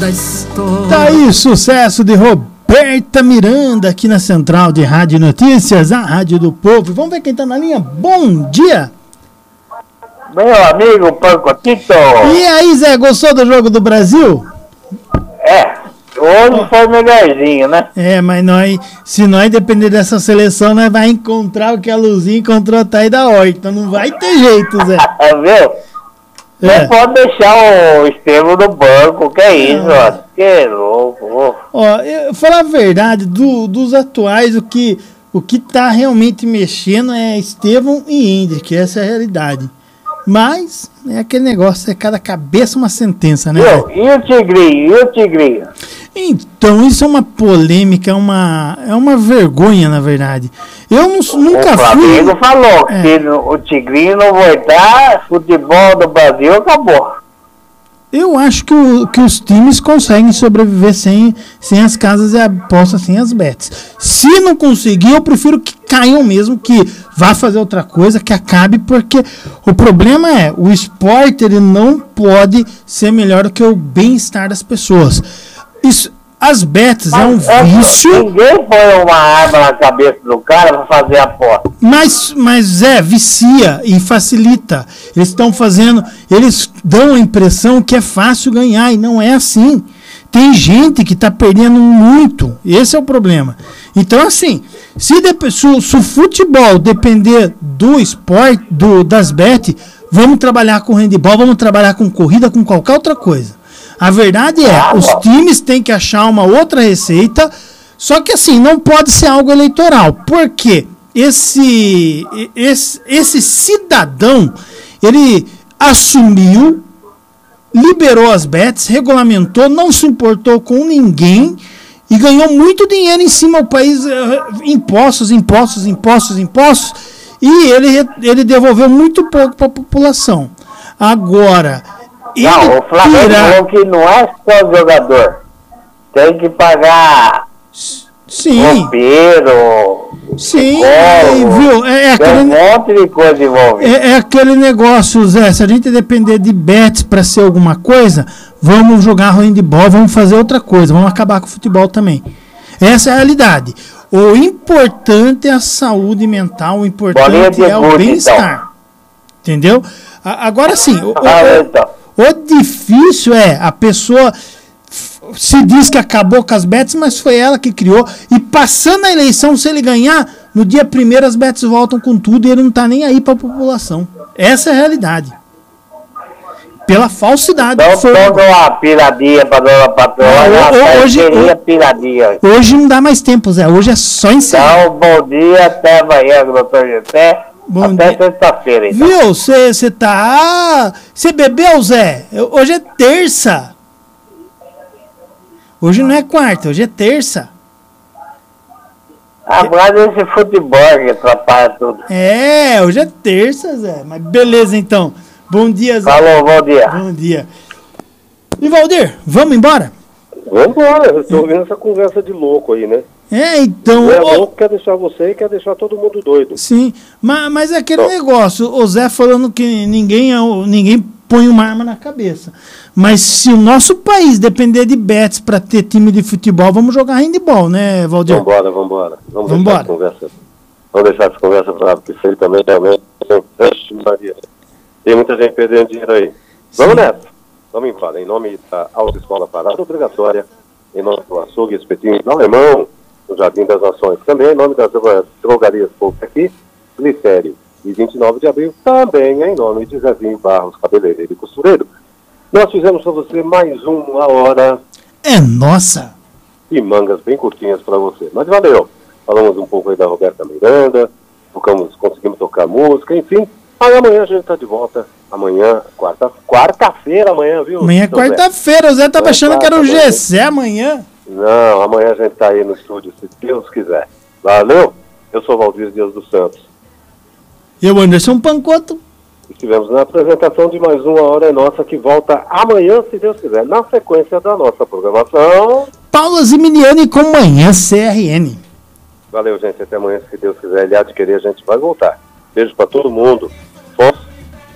da história. Tá aí, sucesso de Roberta Miranda aqui na Central de Rádio Notícias, a Rádio do Povo. Vamos ver quem tá na linha. Bom dia! Meu amigo Pancotito. E aí, Zé, gostou do jogo do Brasil? Hoje foi melhorzinho, né? Mas se nós depender dessa seleção, nós vai encontrar o que a Luzinha encontrou a Thay da Horta. Não vai ter jeito, Zé. Viu? Não pode deixar o Estevam no banco, que é isso, ó. Que louco. Eu falar a verdade, dos atuais, o que tá realmente mexendo é Estevam e Hendrick, essa é a realidade. Mas é aquele negócio, é cada cabeça uma sentença, né? E o Tigrinho? Então, isso é uma polêmica, é uma vergonha, na verdade. Eu nunca fui... O Flamengo falou que se o Tigrinho não voltar, futebol do Brasil acabou. Eu acho que os times conseguem sobreviver sem as casas de aposta, sem as bets. Se não conseguir, eu prefiro que caiam mesmo, que vá fazer outra coisa, que acabe, porque o problema é, o esporte ele não pode ser melhor do que o bem-estar das pessoas. As bets é um vício. Ninguém põe uma arma na cabeça do cara para fazer a aposta. Mas vicia e facilita. Eles estão fazendo, eles dão a impressão que é fácil ganhar e não é assim. Tem gente que está perdendo muito. Esse é o problema. Então, assim, se o futebol depender do esporte, das bets, vamos trabalhar com handebol, vamos trabalhar com corrida, com qualquer outra coisa. A verdade é, os times têm que achar uma outra receita, só que assim, não pode ser algo eleitoral, porque esse cidadão, ele assumiu, liberou as bets, regulamentou, não se importou com ninguém e ganhou muito dinheiro em cima do país, impostos, e ele devolveu muito pouco para a população. Agora... Não, o Flamengo falou que não é só jogador. Tem que pagar roupeiro, viu? Tem um monte de coisa envolvida. É aquele negócio, Zé, se a gente depender de bets para ser alguma coisa, vamos jogar handebol, vamos fazer outra coisa, vamos acabar com o futebol também. Essa é a realidade. O importante é a saúde mental, o importante é o bem-estar. Então. Entendeu? Agora sim, o difícil é a pessoa se diz que acabou com as bets, mas foi ela que criou. E passando a eleição, se ele ganhar, no dia 1º as bets voltam com tudo e ele não está nem aí para a população. Essa é a realidade. Pela falsidade. Então toda uma piradinha para dona patroa. Hoje não dá mais tempo, Zé. Hoje é só encerrar. Então, bom dia, até amanhã, doutor José. Até sexta-feira, então. Viu? Você tá... Você bebeu, Zé? Hoje é terça. Hoje não é quarta, hoje é terça. Mas esse futebol que atrapalha tudo. Hoje é terça, Zé. Mas beleza, então. Bom dia, Zé. Falou, bom dia. Bom dia. E Valdir, vamos embora? Vamos embora. Eu tô ouvindo essa conversa de louco aí, né? Então... O louco quer deixar você e quer deixar todo mundo doido. Sim, mas é aquele negócio, o Zé falando que ninguém põe uma arma na cabeça. Mas se o nosso país depender de bets para ter time de futebol, vamos jogar handebol, né, Valdir? Vambora. Vamos deixar essa conversa para você também. Tem muita gente perdendo dinheiro aí. Vamos nessa. Vamos embora. Em nome da Autoescola Parada Obrigatória, em nome do Açougue Espetinho do Alemão, no Jardim das Nações, também em nome das drogarias Pouco aqui, Glicério, e 29 de abril, também em nome de Zezinho Barros, cabeleireiro e costureiro. Nós fizemos para você mais uma hora. É nossa! E mangas bem curtinhas para você. Mas valeu! Falamos um pouco aí da Roberta Miranda, conseguimos tocar música, enfim. Aí amanhã a gente está de volta. Amanhã, quarta-feira amanhã, viu? Amanhã é quarta-feira, o Zé estava achando que era o GC amanhã. Não, amanhã a gente está aí no estúdio, se Deus quiser. Valeu? Eu sou Valdir Dias dos Santos. Eu, Anderson Pancotto. Estivemos na apresentação de mais uma Hora é Nossa, que volta amanhã, se Deus quiser, na sequência da nossa programação. Paula Ziminiani com Manhã CRN. Valeu, gente. Até amanhã, se Deus quiser. Ele há de querer, a gente vai voltar. Beijo para todo mundo.